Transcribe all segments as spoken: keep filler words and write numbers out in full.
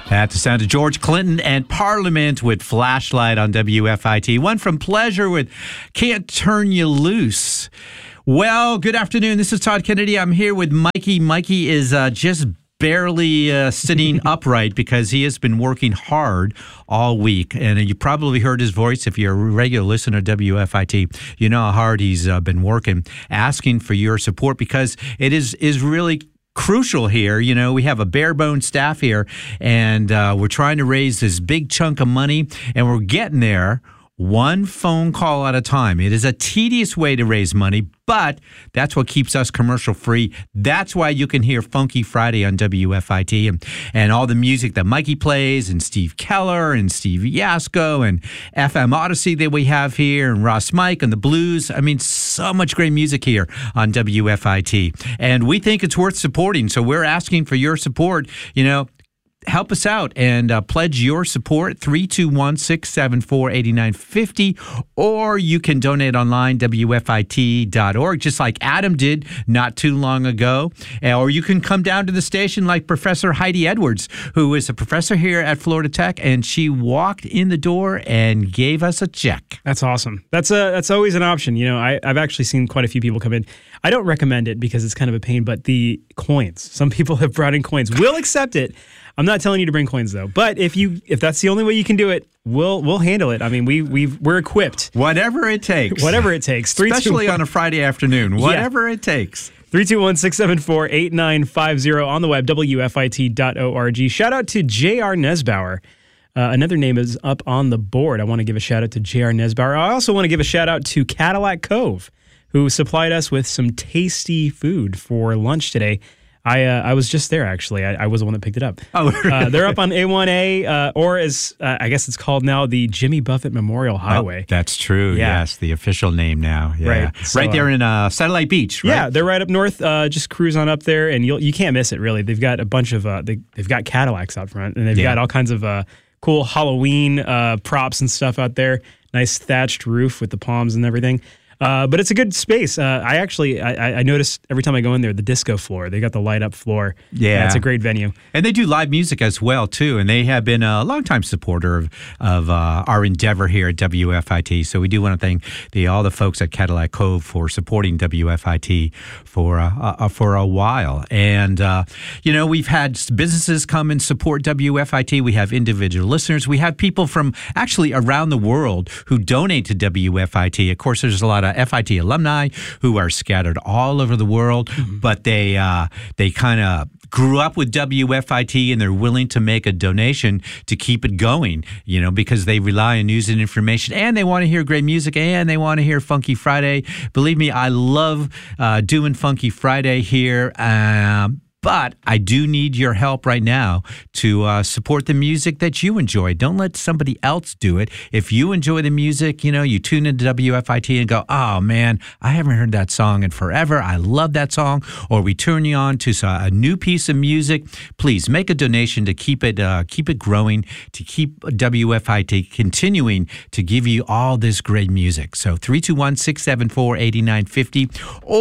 That's the sound of George Clinton and Parliament with Flashlight on W F I T. One from Pleasure with Can't Turn You Loose. Well, good afternoon. This is Todd Kennedy. I'm here with Mikey. Mikey is uh, just barely uh, sitting upright because he has been working hard all week. And you probably heard his voice if you're a regular listener to W F I T. You know how hard he's uh, been working, asking for your support because it is is really crucial here. You know, we have a bare bone staff here, and uh, we're trying to raise this big chunk of money, and we're getting there one phone call at a time. It is a tedious way to raise money, but that's what keeps us commercial free. That's why you can hear Funky Friday on W F I T and, and all the music that Mikey plays and Steve Keller and Steve Yasko and F M Odyssey that we have here and Ross Mike and the blues. I mean, so much great music here on W F I T. And we think it's worth supporting. So we're asking for your support. You know, help us out and uh, pledge your support, three two one, six seven four, eight nine five zero, or you can donate online, W F I T dot org, just like Adam did not too long ago. Or you can come down to the station like Professor Heidi Edwards, who is a professor here at Florida Tech, and she walked in the door and gave us a check. That's awesome. That's a that's always an option. You know, I, I've actually seen quite a few people come in. I don't recommend it because it's kind of a pain, but the coins, some people have brought in coins. We'll accept it. I'm not telling you to bring coins though, but if you if that's the only way you can do it, we'll we'll handle it. I mean, we we we're equipped. Whatever it takes. Whatever it takes. Three, Especially two, on a Friday afternoon. Whatever yeah. it takes. three two one, six seven four, eight nine five zero on the web, W F I T dot org. Shout out to J R Nesbauer. Uh, another name is up on the board. I want to give a shout out to J R Nesbauer. I also want to give a shout out to Cadillac Cove, who supplied us with some tasty food for lunch today. I uh, I was just there, actually. I, I was the one that picked it up. Oh, really? uh, they're up on A one A, uh, or as uh, I guess it's called now, the Jimmy Buffett Memorial Highway. Oh, that's true, yeah. Yes, the official name now. Yeah. Right. So, right there in uh, Satellite Beach, right? Yeah, they're right up north. Uh, just cruise on up there, and you'll, you can't miss it, really. They've got a bunch of, uh, they, they've got Cadillacs out front, and they've yeah. got all kinds of uh, cool Halloween uh, props and stuff out there. Nice thatched roof with the palms and everything. Uh, but it's a good space. Uh, I actually, I, I notice every time I go in there, the disco floor, they got the light up floor. Yeah. It's a great venue. And they do live music as well, too. And they have been a longtime supporter of, of uh, our endeavor here at W F I T. So we do want to thank the, all the folks at Cadillac Cove for supporting W F I T for, uh, uh, for a while. And, uh, you know, we've had businesses come and support W F I T. We have individual listeners. We have people from actually around the world who donate to W F I T. Of course, there's a lot of F I T alumni who are scattered all over the world, mm-hmm. but they uh, they kind of grew up with W F I T and they're willing to make a donation to keep it going, you know, because they rely on news and information and they want to hear great music and they want to hear Funky Friday. Believe me, I love uh, doing Funky Friday here. Um, But I do need your help right now to uh, support the music that you enjoy. Don't let somebody else do it. If you enjoy the music, you know, you tune into W F I T and go, oh, man, I haven't heard that song in forever. I love that song. Or we turn you on to a new piece of music. Please make a donation to keep it uh, keep it growing, to keep W F I T continuing to give you all this great music. So three two one, six seven four, eight nine five zero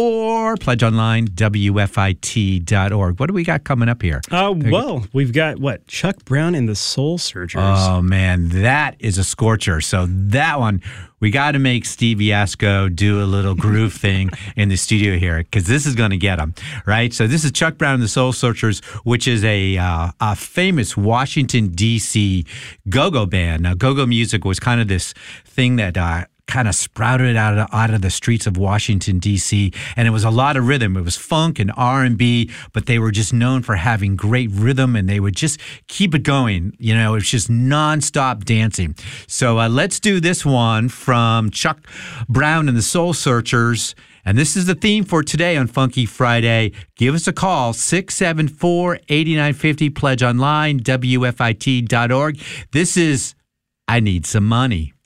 or pledge online, W F I T dot org. What do we got coming up here? Uh, well, we've got, what, Chuck Brown and the Soul Searchers. Oh, man, that is a scorcher. So that one, we got to make Steve Yasko do a little groove thing in the studio here because this is going to get him, right? So this is Chuck Brown and the Soul Searchers, which is a, uh, a famous Washington, D C go-go band. Now, go-go music was kind of this thing that uh, kind of sprouted out of, out of the streets of Washington, D C, and it was a lot of rhythm. It was funk and R and B, but they were just known for having great rhythm, and they would just keep it going. You know, it was just nonstop dancing. So uh, let's do this one from Chuck Brown and the Soul Searchers, and this is the theme for today on Funky Friday. Give us a call, six seven four, eight nine five zero, pledge online, W F I T dot org. This is I Need Some Money.